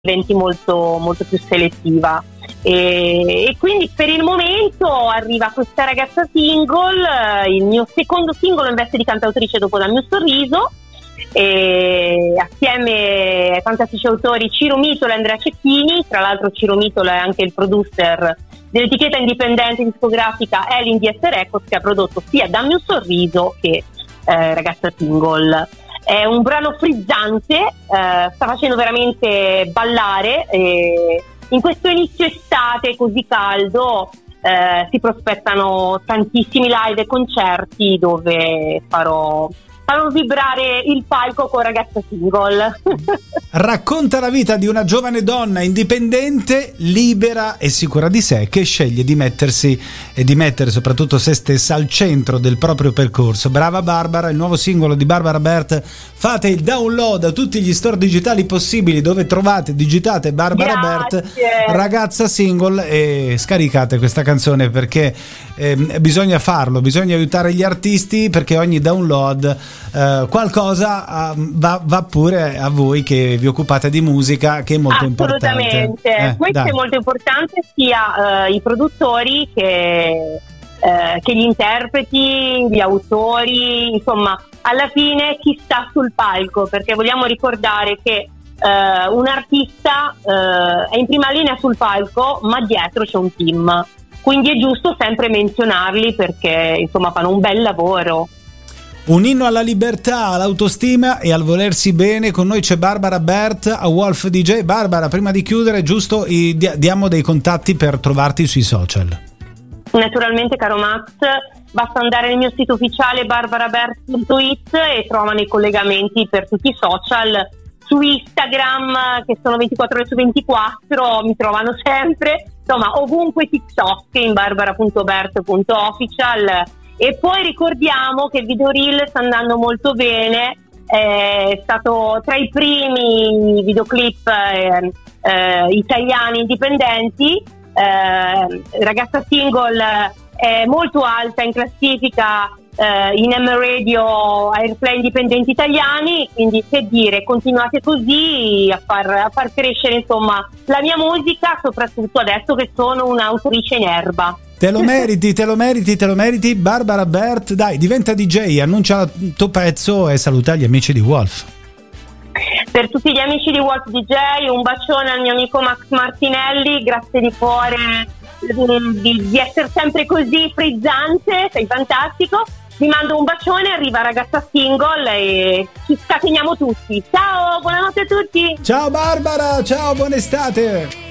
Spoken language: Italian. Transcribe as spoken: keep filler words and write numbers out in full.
diventi molto, molto più selettiva. E, e quindi per il momento arriva questa ragazza single, il mio secondo singolo in veste di cantautrice dopo Dammi un sorriso, e assieme ai fantastici autori Ciro Mitola e Andrea Cecchini. Tra l'altro Ciro Mitola è anche il producer dell'etichetta indipendente discografica Elin D S Records, che ha prodotto sia Dammi un sorriso che eh, Ragazza single. È un brano frizzante, eh, sta facendo veramente ballare, e in questo inizio estate così caldo eh, si prospettano tantissimi live e concerti dove farò, farò vibrare il palco con Ragazza single. Racconta la vita di una giovane donna indipendente, libera e sicura di sé, che sceglie di mettersi e di mettere soprattutto se stessa al centro del proprio percorso. Brava Barbara, il nuovo singolo di Barbara Bert. Fate il download a tutti gli store digitali possibili dove trovate, digitate Barbara Bert, Ragazza single, e scaricate questa canzone, perché eh, bisogna farlo, bisogna aiutare gli artisti, perché ogni download eh, qualcosa uh, va, va pure a voi che vi occupate di musica, che è molto importante. Assolutamente, eh, questo dai. È molto importante, sia uh, i produttori che, uh, che gli interpreti, gli autori, insomma alla fine chi sta sul palco, perché vogliamo ricordare che uh, un artista uh, è in prima linea sul palco, ma dietro c'è un team, quindi è giusto sempre menzionarli, perché insomma fanno un bel lavoro. Un inno alla libertà, all'autostima e al volersi bene. Con noi c'è Barbara Bert a Wolf D J. Barbara, prima di chiudere, giusto, i, diamo dei contatti per trovarti sui social. Naturalmente, caro Max, basta andare nel mio sito ufficiale barbarabert punto it e trovano i collegamenti per tutti i social. Su Instagram, che sono ventiquattro ore su ventiquattro, mi trovano sempre, insomma ovunque, TikTok in barbara punto bert punto official. E poi ricordiamo che il videoreel sta andando molto bene, è stato tra i primi videoclip eh, eh, italiani indipendenti. eh, Ragazza single è molto alta in classifica eh, in M Radio Airplay indipendenti italiani, quindi che dire, continuate così a far, a far crescere insomma la mia musica, soprattutto adesso che sono un'autrice in erba. Te lo meriti, te lo meriti, te lo meriti. Barbara Bert, dai, diventa D J, annuncia il tuo pezzo e saluta gli amici di Wolf. Per tutti gli amici di Wolf D J, un bacione al mio amico Max Martinelli, grazie di cuore di, di essere sempre così frizzante, sei fantastico. Vi mando un bacione, arriva Ragazza single e ci scateniamo tutti. Ciao, buonanotte a tutti. Ciao Barbara, ciao, buona estate.